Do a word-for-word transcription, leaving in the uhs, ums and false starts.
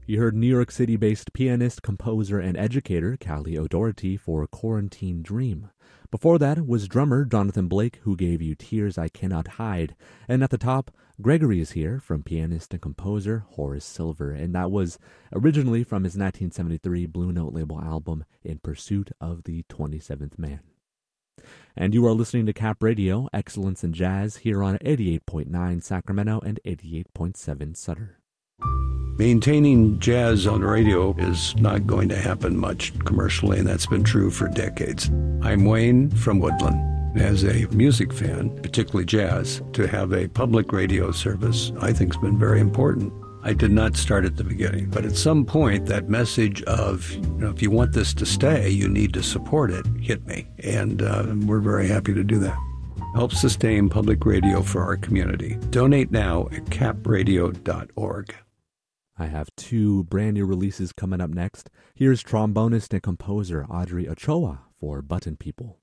You heard New York City-based pianist, composer, and educator Callie O'Doherty for Quarantine Dream. Before that was drummer Jonathan Blake, who gave you Tears I Cannot Hide. And at the top, Gregory is here from pianist and composer Horace Silver, and that was originally from his nineteen seventy-three Blue Note label album In Pursuit of the twenty-seventh Man. And you are listening to Cap Radio, Excellence in Jazz, here on eighty-eight point nine Sacramento and eighty-eight point seven Sutter. Maintaining jazz on radio is not going to happen much commercially, and that's been true for decades. I'm Wayne from Woodland. As a music fan, particularly jazz, to have a public radio service I think has been very important. I did not start at the beginning, but at some point that message of, you know, if you want this to stay, you need to support it, hit me. And uh, we're very happy to do that. Help sustain public radio for our community. Donate now at cap radio dot org. I have two brand new releases coming up next. Here's trombonist and composer Audrey Ochoa for Button People.